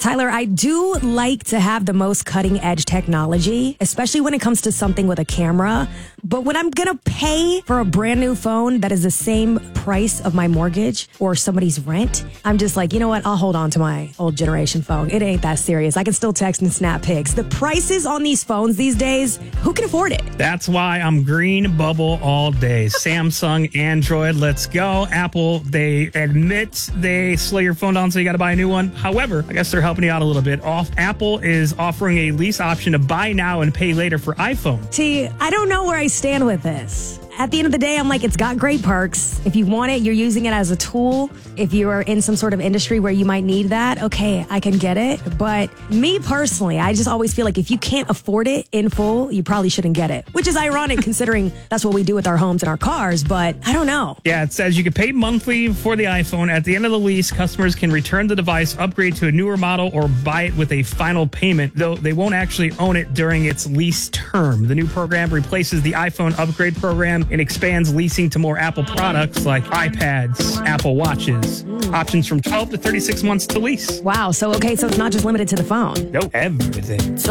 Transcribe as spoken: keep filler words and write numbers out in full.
Tyler, I do like to have the most cutting edge technology, especially when it comes to something with a camera. But when I'm going to pay for a brand new phone that is the same price of my mortgage or somebody's rent, I'm just like, you know what? I'll hold on to my old generation phone. It ain't that serious. I can still text and snap pics. The prices on these phones these days, who can afford it? That's why I'm green bubble all day. Samsung, Android, let's go. Apple, they admit they slow your phone down, so you got to buy a new one. However, I guess they're helping you out a little bit. Off, Apple is offering a lease option to buy now and pay later for iPhone. T, I don't know where I stand with this. At the end of the day, I'm like, it's got great perks. If you want it, you're using it as a tool. If you are in some sort of industry where you might need that, okay, I can get it. But me personally, I just always feel like if you can't afford it in full, you probably shouldn't get it. Which is ironic considering that's what we do with our homes and our cars, but I don't know. Yeah, it says you can pay monthly for the iPhone. At the end of the lease, customers can return the device, upgrade to a newer model, or buy it with a final payment, though they won't actually own it during its lease term. The new program replaces the iPhone upgrade program and expands leasing to more Apple products like iPads, Apple Watches. Mm. Options from twelve to thirty-six months to lease. Wow. So, okay, so it's not just limited to the phone. No, everything.